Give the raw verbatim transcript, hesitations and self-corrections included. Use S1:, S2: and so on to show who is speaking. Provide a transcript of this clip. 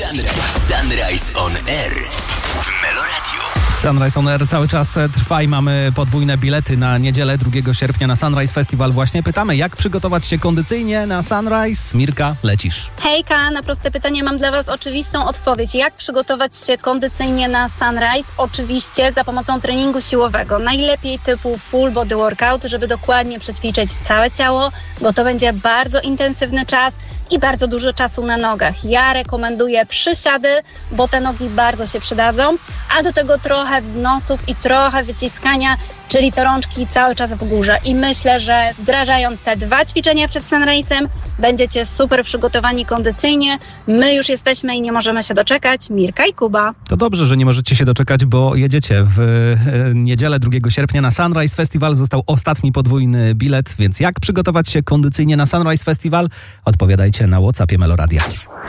S1: Sunrise, Sunrise on Air w Meloradio.
S2: Sunrise on Air cały czas trwa i mamy podwójne bilety na niedzielę drugiego sierpnia na Sunrise Festival. Właśnie pytamy, jak przygotować się kondycyjnie na Sunrise? Mirka, lecisz.
S3: Hejka, na proste pytanie mam dla Was oczywistą odpowiedź. Jak przygotować się kondycyjnie na Sunrise? Oczywiście za pomocą treningu siłowego. Najlepiej typu full body workout, żeby dokładnie przećwiczyć całe ciało, bo to będzie bardzo intensywny czas i bardzo dużo czasu na nogach. Ja rekomenduję przysiady, bo te nogi bardzo się przydadzą, a do tego trochę wznosów i trochę wyciskania, czyli te rączki cały czas w górze. I myślę, że wdrażając te dwa ćwiczenia przed Sunrise'em, będziecie super przygotowani kondycyjnie. My już jesteśmy i nie możemy się doczekać. Mirka i Kuba.
S2: To dobrze, że nie możecie się doczekać, bo jedziecie w e, niedzielę drugiego sierpnia na Sunrise Festival. Został ostatni podwójny bilet, więc jak przygotować się kondycyjnie na Sunrise Festival? Odpowiadajcie na WhatsAppie Meloradia.